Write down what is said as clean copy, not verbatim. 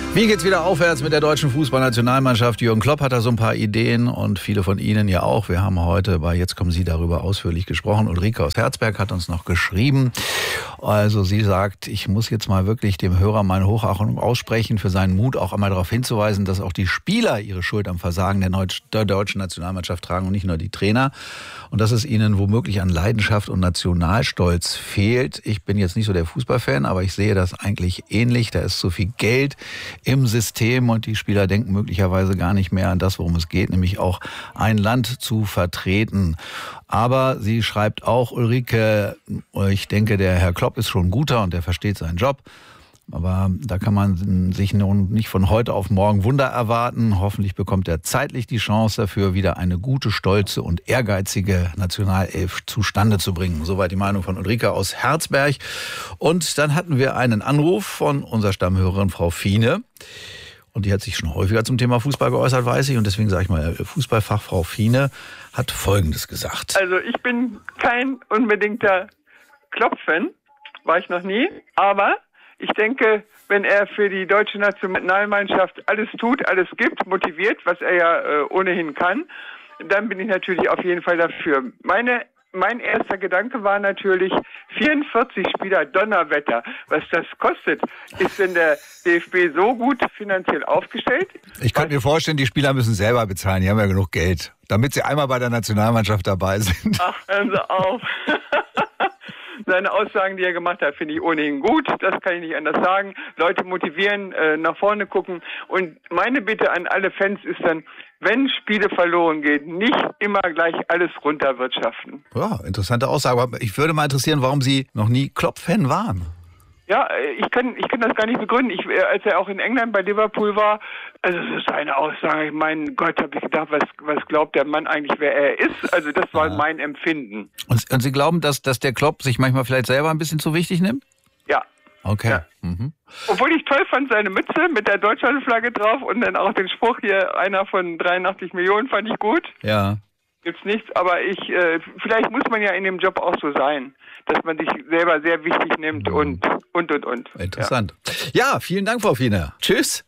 Wie geht's wieder aufwärts mit der deutschen Fußballnationalmannschaft? Jürgen Klopp hat da so ein paar Ideen und viele von Ihnen ja auch. Wir haben heute bei Jetzt kommen Sie darüber ausführlich gesprochen. Ulrike aus Herzberg hat uns noch geschrieben. Also sie sagt, ich muss jetzt mal wirklich dem Hörer meine Hochachtung aussprechen für seinen Mut, auch einmal darauf hinzuweisen, dass auch die Spieler ihre Schuld am Versagen der deutschen Nationalmannschaft tragen und nicht nur die Trainer. Und dass es ihnen womöglich an Leidenschaft und Nationalstolz fehlt. Ich bin jetzt nicht so der Fußballfan, aber ich sehe das eigentlich ähnlich. Da ist so viel Geld im System und die Spieler denken möglicherweise gar nicht mehr an das, worum es geht, nämlich auch ein Land zu vertreten. Aber sie schreibt auch, Ulrike, ich denke, der Herr Klopp ist schon ein guter und der versteht seinen Job. Aber da kann man sich nun nicht von heute auf morgen Wunder erwarten. Hoffentlich bekommt er zeitlich die Chance dafür, wieder eine gute, stolze und ehrgeizige Nationalelf zustande zu bringen. Soweit die Meinung von Ulrike aus Herzberg. Und dann hatten wir einen Anruf von unserer Stammhörerin Frau Fiene. Und die hat sich schon häufiger zum Thema Fußball geäußert, weiß ich. Und deswegen sage ich mal, Fußballfachfrau Fiene hat Folgendes gesagt. Also ich bin kein unbedingter Klopp-Fan, war ich noch nie, aber ich denke, wenn er für die deutsche Nationalmannschaft alles tut, alles gibt, motiviert, was er ja ohnehin kann, dann bin ich natürlich auf jeden Fall dafür. Mein erster Gedanke war natürlich, 44 Spieler, Donnerwetter. Was das kostet, ist denn der DFB so gut finanziell aufgestellt? Ich könnte mir vorstellen, die Spieler müssen selber bezahlen, die haben ja genug Geld, damit sie einmal bei der Nationalmannschaft dabei sind. Ach, hören Sie auf. Seine Aussagen, die er gemacht hat, finde ich ohnehin gut. Das kann ich nicht anders sagen. Leute motivieren, nach vorne gucken. Und meine Bitte an alle Fans ist dann, wenn Spiele verloren gehen, nicht immer gleich alles runterwirtschaften. Ja, interessante Aussage. Aber ich würde mal interessieren, warum Sie noch nie Klopp-Fan waren. Ja, ich kann das gar nicht begründen. Als er auch in England bei Liverpool war, also das ist eine Aussage, mein Gott, habe ich gedacht, was glaubt der Mann eigentlich, wer er ist? Also das war mein Empfinden. Und Sie glauben, dass der Klopp sich manchmal vielleicht selber ein bisschen zu wichtig nimmt? Ja. Okay. Ja. Mhm. Obwohl ich toll fand, seine Mütze mit der Deutschlandflagge drauf und dann auch den Spruch hier, einer von 83 Millionen, fand ich gut. Ja. Gibt's nichts, aber vielleicht muss man ja in dem Job auch so sein, dass man sich selber sehr wichtig nimmt und. Interessant. Ja, vielen Dank, Frau Fiene. Tschüss.